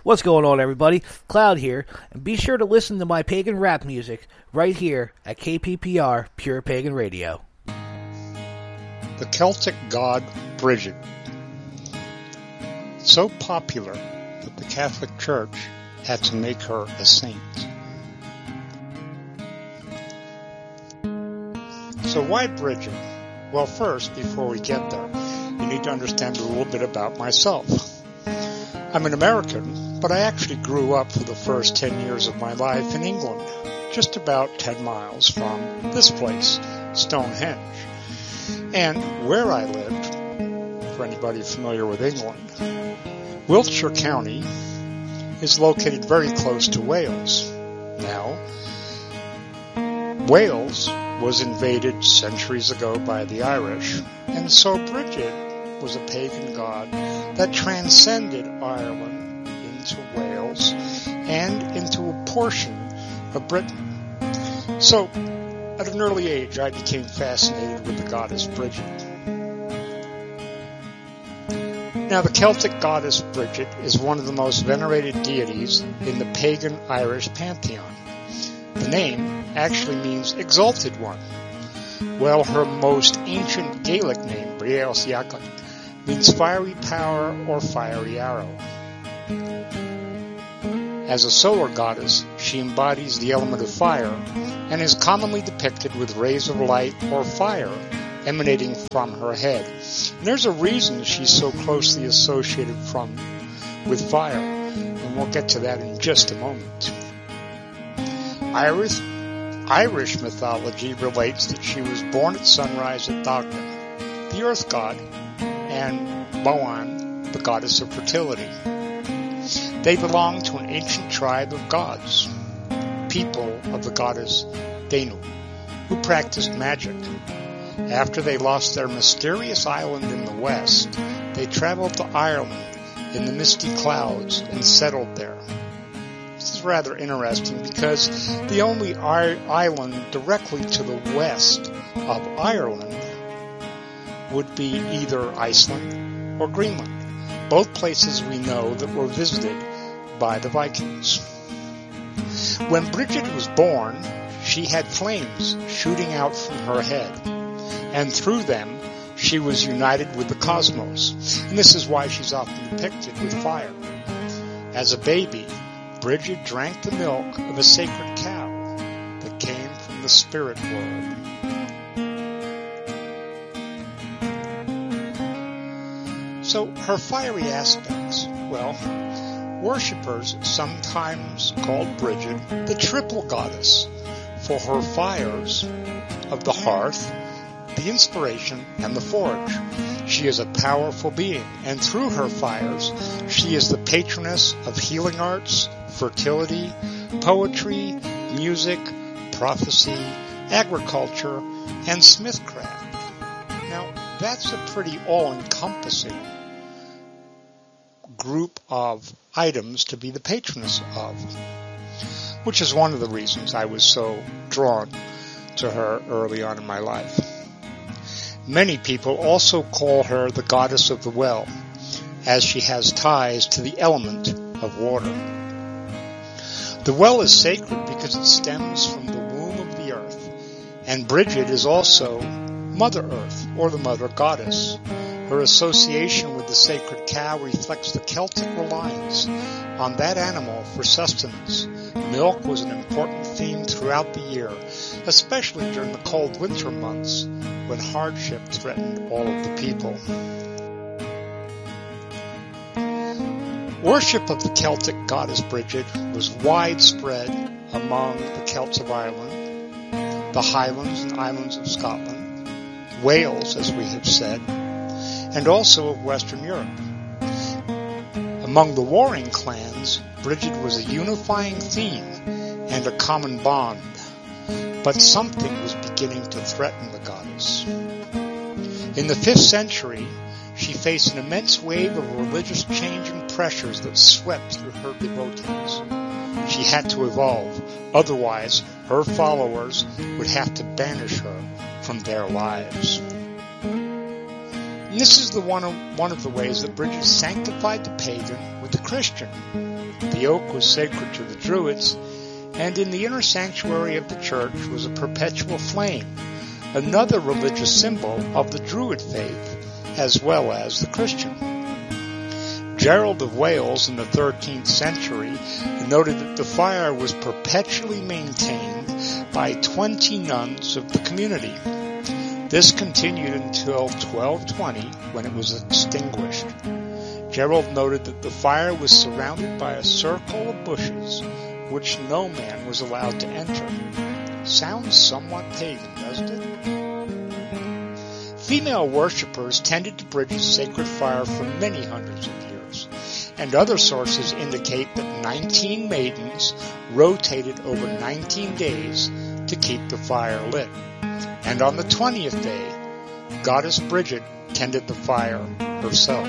What's going on, everybody? Cloud here, and be sure to listen to my pagan rap music right here at KPPR Pure Pagan Radio. The Celtic god Brigid. So popular that the Catholic Church had to make her a saint. So why Brigid? Well, first, before we get there, you need to understand a little bit about myself. I'm an American, but I actually grew up for the first 10 years of my life in England, just about 10 miles from this place, Stonehenge. And where I lived, for anybody familiar with England, Wiltshire County is located very close to Wales. Now, Wales was invaded centuries ago by the Irish, and so Brigid was a pagan god that transcended Ireland into Wales and into a portion of Britain. So, at an early age, I became fascinated with the goddess Brigid. Now, the Celtic goddess Brigid is one of the most venerated deities in the pagan Irish pantheon. The name actually means exalted one. Well, her most ancient Gaelic name, Briaos Yagan, means fiery power or fiery arrow. As a solar goddess, she embodies the element of fire and is commonly depicted with rays of light or fire emanating from her head. And there's a reason she's so closely associated with fire, and we'll get to that in just a moment. Irish mythology relates that she was born at sunrise at Dagda, the earth god, and Moan, the goddess of fertility. They belong to an ancient tribe of gods, people of the goddess Danu, who practiced magic. After they lost their mysterious island in the west, they traveled to Ireland in the misty clouds and settled there. This is rather interesting because the only island directly to the west of Ireland would be either Iceland or Greenland, both places we know that were visited by the Vikings. When Brigid was born, she had flames shooting out from her head, and through them she was united with the cosmos, and this is why she's often depicted with fire. As a baby, Brigid drank the milk of a sacred cow that came from the spirit world. So her fiery aspects, well, worshippers sometimes called Brigid the triple goddess for her fires of the hearth, the inspiration, and the forge. She is a powerful being, and through her fires, she is the patroness of healing arts, fertility, poetry, music, prophecy, agriculture, and smithcraft. Now, that's a pretty all-encompassing group of items to be the patroness of, which is one of the reasons I was so drawn to her early on in my life. Many people also call her the goddess of the well, as she has ties to the element of water. The well is sacred because it stems from the womb of the earth, and Brigid is also Mother Earth, or the Mother Goddess. Her association with the sacred cow reflects the Celtic reliance on that animal for sustenance. Milk was an important theme throughout the year, especially during the cold winter months when hardship threatened all of the people. Worship of the Celtic goddess Brigid was widespread among the Celts of Ireland, the Highlands and Islands of Scotland, Wales, as we have said, and also of Western Europe. Among the warring clans, Brigid was a unifying theme and a common bond, but something was beginning to threaten the goddess. In the 5th century, she faced an immense wave of religious change and pressures that swept through her devotees. She had to evolve, otherwise her followers would have to banish her from their lives. And this is one of the ways that Bridget sanctified the pagan with the Christian. The oak was sacred to the Druids, and in the inner sanctuary of the church was a perpetual flame, another religious symbol of the Druid faith as well as the Christian. Gerald of Wales in the 13th century noted that the fire was perpetually maintained by 20 nuns of the community. This continued until 1220 when it was extinguished. Gerald noted that the fire was surrounded by a circle of bushes which no man was allowed to enter. Sounds somewhat pagan, doesn't it? Female worshippers tended to Bridget's sacred fire for many hundreds of years, and other sources indicate that 19 maidens rotated over 19 days to keep the fire lit. And on the 20th day, Goddess Bridget tended the fire herself.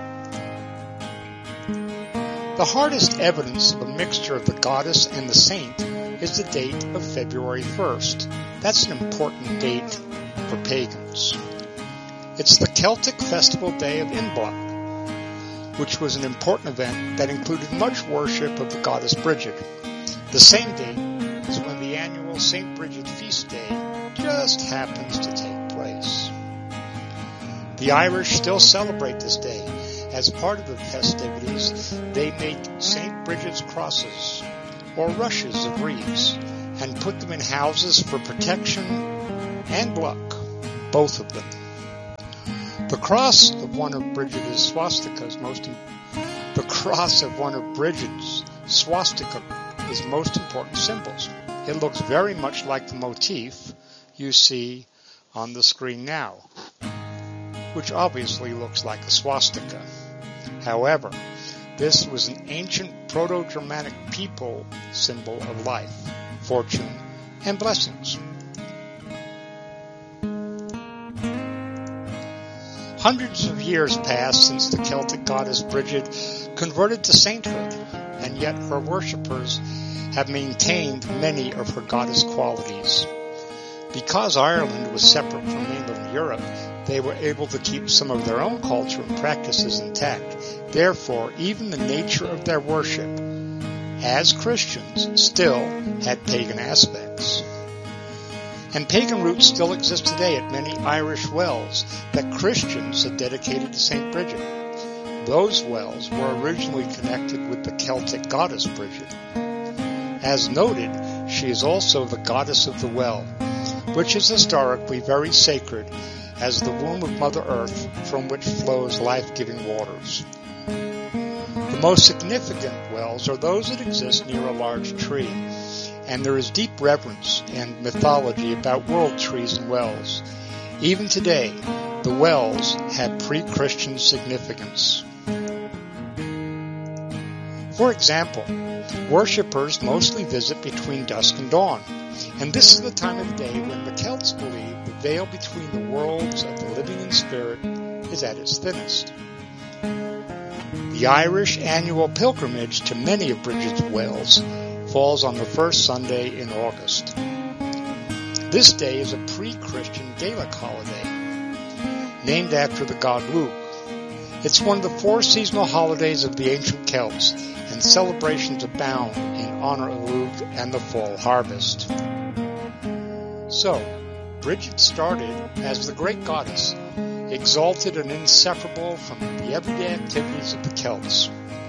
The hardest evidence of a mixture of the goddess and the saint is the date of February 1st. That's an important date for pagans. It's the Celtic festival day of Imbolc, which was an important event that included much worship of the goddess Bridget. The same date is when the annual St. Bridget feast day just happens to take place. The Irish still celebrate this day. As part of the festivities, they make St. Bridget's crosses, or rushes of reeds, and put them in houses for protection and luck, both of them. The cross of one of Bridget's swastikas is most important symbols. It looks very much like the motif you see on the screen now, which obviously looks like a swastika. However, this was an ancient Proto-Germanic people symbol of life, fortune, and blessings. Hundreds of years passed since the Celtic goddess Bridget converted to sainthood, and yet her worshippers have maintained many of her goddess qualities. Because Ireland was separate from mainland Europe, they were able to keep some of their own culture and practices intact. Therefore, even the nature of their worship, as Christians, still had pagan aspects. And pagan roots still exist today at many Irish wells that Christians had dedicated to St. Bridget. Those wells were originally connected with the Celtic goddess Bridget. As noted, she is also the goddess of the well, which is historically very sacred as the womb of Mother Earth from which flows life-giving waters. The most significant wells are those that exist near a large tree, and there is deep reverence and mythology about world trees and wells. Even today, the wells had pre-Christian significance. For example, worshippers mostly visit between dusk and dawn, and this is the time of day when the Celts believe the veil between the worlds of the living and spirit is at its thinnest. The Irish annual pilgrimage to many of Bridget's wells falls on the first Sunday in August. This day is a pre-Christian Gaelic holiday, named after the god Lugh. It's one of the 4 seasonal holidays of the ancient Celts, and celebrations abound in honor of Lugh and the fall harvest. So, Bridget started as the great goddess, exalted and inseparable from the everyday activities of the Celts.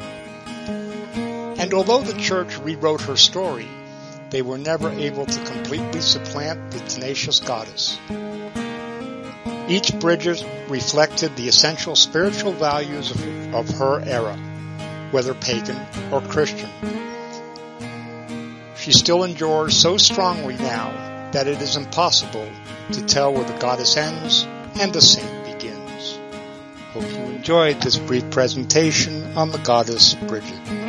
And although the church rewrote her story, they were never able to completely supplant the tenacious goddess. Each Bridget reflected the essential spiritual values of her era, whether pagan or Christian. She still endures so strongly now that it is impossible to tell where the goddess ends and the saint begins. Hope you enjoyed this brief presentation on the goddess Bridget.